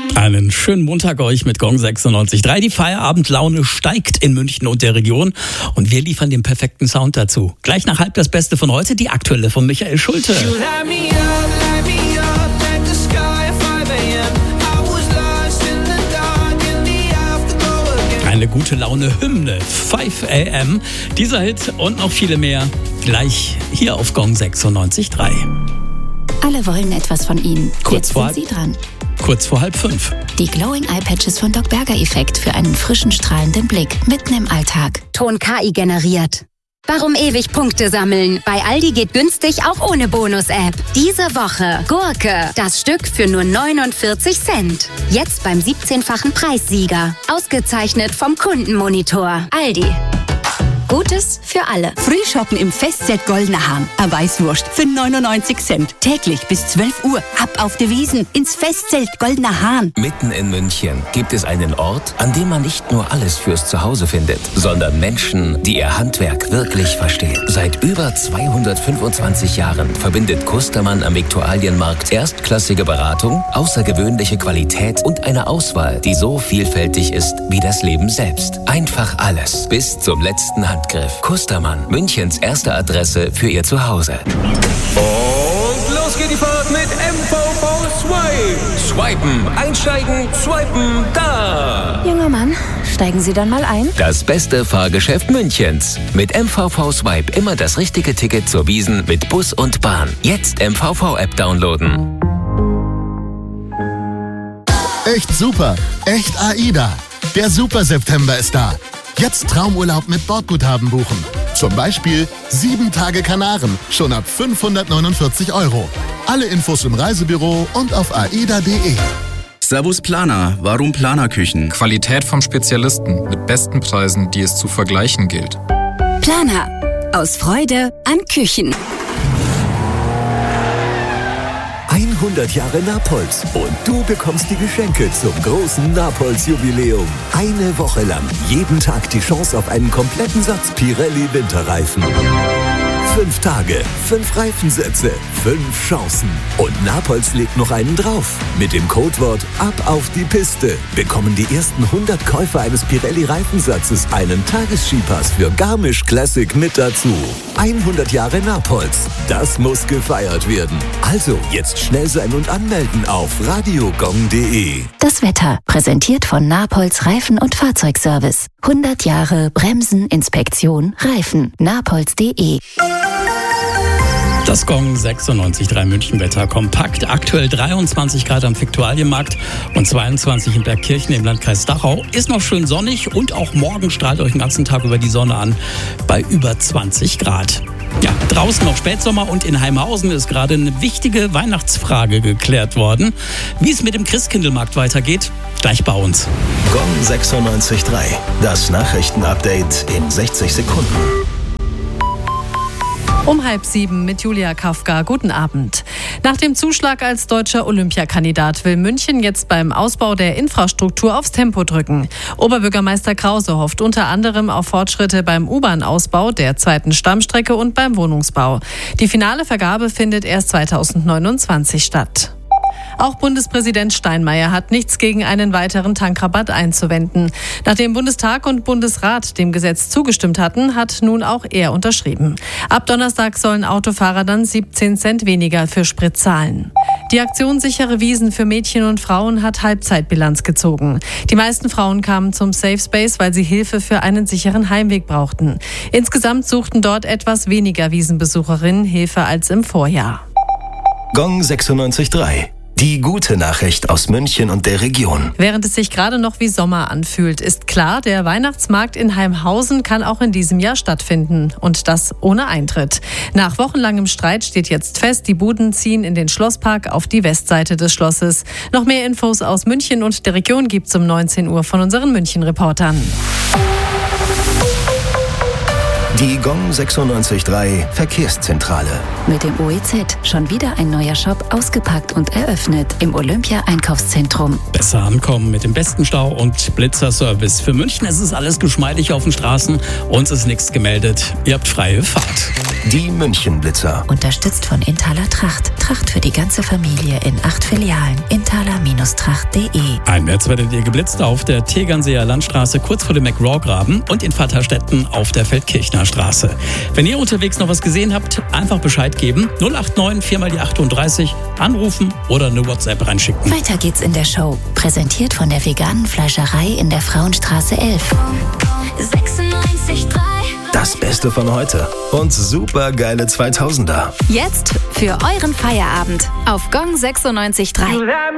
Einen schönen Montag euch mit Gong 96.3. Die Feierabendlaune steigt in München und der Region und wir liefern den perfekten Sound dazu. Gleich nach halb das Beste von heute, die aktuelle von Michael Schulte. Eine gute Laune-Hymne, 5 AM. Dieser Hit und noch viele mehr gleich hier auf Gong 96.3. Alle wollen etwas von Ihnen. Jetzt sind Sie dran. Kurz vor 4:30. Die Glowing Eye Patches von Doc Berger Effekt für einen frischen, strahlenden Blick mitten im Alltag. Ton KI generiert. Warum ewig Punkte sammeln? Bei Aldi geht günstig auch ohne Bonus-App. Diese Woche Gurke, das Stück für nur 49 Cent. Jetzt beim 17-fachen Preissieger. Ausgezeichnet vom Kundenmonitor. Aldi. Gutes für alle. Frühshoppen im Festzelt Goldener Hahn. Eine Weißwurst für 99 Cent. Täglich bis 12 Uhr. Ab auf die Wiesn ins Festzelt Goldener Hahn. Mitten in München gibt es einen Ort, an dem man nicht nur alles fürs Zuhause findet, sondern Menschen, die ihr Handwerk wirklich verstehen. Seit über 225 Jahren verbindet Kustermann am Viktualienmarkt erstklassige Beratung, außergewöhnliche Qualität und eine Auswahl, die so vielfältig ist wie das Leben selbst. Einfach alles. Bis zum letzten Handgriff. Kustermann, Münchens erste Adresse für Ihr Zuhause. Und los geht die Fahrt mit MVV Swipe. Swipen, einsteigen, swipen, da. Junger Mann, steigen Sie dann mal ein. Das beste Fahrgeschäft Münchens. Mit MVV Swipe immer das richtige Ticket zur Wiesn mit Bus und Bahn. Jetzt MVV-App downloaden. Echt super, echt AIDA. Der Super September ist da. Jetzt Traumurlaub mit Bordguthaben buchen. Zum Beispiel 7 Tage Kanaren, schon ab 549 €. Alle Infos im Reisebüro und auf aida.de. Servus Planer, warum Planerküchen? Qualität vom Spezialisten mit besten Preisen, die es zu vergleichen gilt. Planer. Aus Freude an Küchen. 100 Jahre Napolz und du bekommst die Geschenke zum großen Napolz-Jubiläum. Eine Woche lang, jeden Tag die Chance auf einen kompletten Satz Pirelli Winterreifen. 5 Tage, 5 Reifensätze, 5 Chancen. Und Napolz legt noch einen drauf. Mit dem Codewort Ab auf die Piste bekommen die ersten 100 Käufer eines Pirelli-Reifensatzes einen Tagesskipass für Garmisch Classic mit dazu. 100 Jahre Napolz, das muss gefeiert werden. Also jetzt schnell sein und anmelden auf radiogong.de. Das Wetter, präsentiert von Napolz Reifen- und Fahrzeugservice. 100 Jahre Bremsen, Inspektion, Reifen. Napolz.de. Das Gong 96.3 München-Wetter kompakt. Aktuell 23 Grad am Viktualienmarkt und 22 in Bergkirchen im Landkreis Dachau. Ist noch schön sonnig und auch morgen strahlt euch den ganzen Tag über die Sonne an bei über 20 Grad. Ja, draußen noch Spätsommer und in Heimhausen ist gerade eine wichtige Weihnachtsfrage geklärt worden. Wie es mit dem Christkindlmarkt weitergeht, gleich bei uns. Gong 96.3, das Nachrichtenupdate in 60 Sekunden. Um 6:30 mit Julia Kafka. Guten Abend. Nach dem Zuschlag als deutscher Olympiakandidat will München jetzt beim Ausbau der Infrastruktur aufs Tempo drücken. Oberbürgermeister Krause hofft unter anderem auf Fortschritte beim U-Bahn-Ausbau, der zweiten Stammstrecke und beim Wohnungsbau. Die finale Vergabe findet erst 2029 statt. Auch Bundespräsident Steinmeier hat nichts gegen einen weiteren Tankrabatt einzuwenden. Nachdem Bundestag und Bundesrat dem Gesetz zugestimmt hatten, hat nun auch er unterschrieben. Ab Donnerstag sollen Autofahrer dann 17 Cent weniger für Sprit zahlen. Die Aktion Sichere Wiesn für Mädchen und Frauen hat Halbzeitbilanz gezogen. Die meisten Frauen kamen zum Safe Space, weil sie Hilfe für einen sicheren Heimweg brauchten. Insgesamt suchten dort etwas weniger Wiesenbesucherinnen Hilfe als im Vorjahr. Gong 96.3. Die gute Nachricht aus München und der Region. Während es sich gerade noch wie Sommer anfühlt, ist klar, der Weihnachtsmarkt in Heimhausen kann auch in diesem Jahr stattfinden. Und das ohne Eintritt. Nach wochenlangem Streit steht jetzt fest, die Buden ziehen in den Schlosspark auf die Westseite des Schlosses. Noch mehr Infos aus München und der Region gibt's um 19 Uhr von unseren München-Reportern. Die Gong 96.3 Verkehrszentrale. Mit dem OEZ schon wieder ein neuer Shop ausgepackt und eröffnet im Olympia-Einkaufszentrum. Besser ankommen mit dem besten Stau und Blitzerservice. Für München ist es alles geschmeidig auf den Straßen. Uns ist nichts gemeldet. Ihr habt freie Fahrt. Die München-Blitzer. Unterstützt von Inthaler Tracht. Tracht für die ganze Familie in 8 Filialen. Inthaler- austracht.de. Ein März werdet ihr geblitzt auf der Tegernseer Landstraße kurz vor dem McRaw-Graben und in Vaterstetten auf der Feldkirchner Straße. Wenn ihr unterwegs noch was gesehen habt, einfach Bescheid geben. 089 4 mal die 38 anrufen oder eine WhatsApp reinschicken. Weiter geht's in der Show. Präsentiert von der veganen Fleischerei in der Frauenstraße 11. 96,3. Das Beste von heute und supergeile 2000er. Jetzt für euren Feierabend auf Gong 96,3.